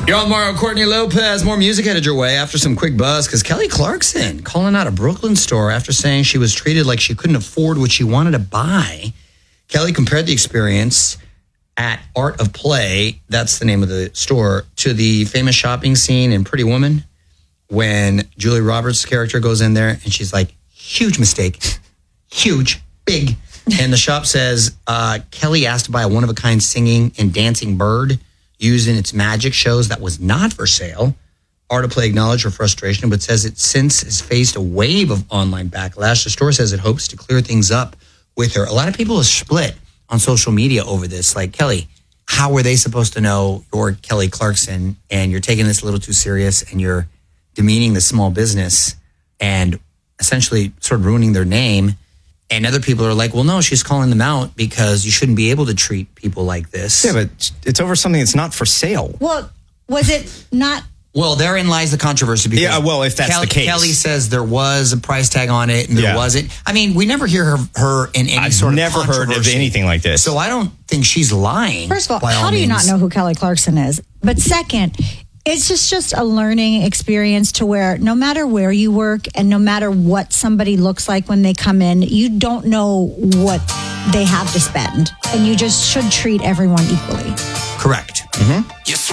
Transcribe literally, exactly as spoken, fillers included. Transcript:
You're on Mario Courtney Lopez. More music headed your way after some quick buzz because Kelly Clarkson calling out a Brooklyn store after saying she was treated like she couldn't afford what she wanted to buy. Kelly compared the experience at Art of Play, that's the name of the store, to the famous shopping scene in Pretty Woman when Julia Roberts' character goes in there and she's like, huge mistake, huge, big. And the shop says, uh, Kelly asked to buy a one-of-a-kind singing and dancing bird used in its magic shows that was not for sale. Art of Play acknowledged her frustration, but says it since has faced a wave of online backlash. The store says it hopes to clear things up with her. A lot of people are split on social media over this. Like, Kelly, how were they supposed to know you're Kelly Clarkson and you're taking this a little too serious and you're demeaning the small business and essentially sort of ruining their name? And other people are like, well, no, she's calling them out because you shouldn't be able to treat people like this. Yeah, but it's over something that's not for sale. Well, was it not? Well, therein lies the controversy. Because yeah, well, if that's Kelly, the case. Kelly says there was a price tag on it and there Yeah. wasn't. I mean, we never hear her, her in any I've sort of never heard of controversy. anything like this. So I don't think she's lying. First of all, by how all do you means. not know who Kelly Clarkson is? But second, it's just, just a learning experience to where no matter where you work and no matter what somebody looks like when they come in, you don't know what they have to spend. And you just should treat everyone equally. Correct. Mm-hmm. Yes.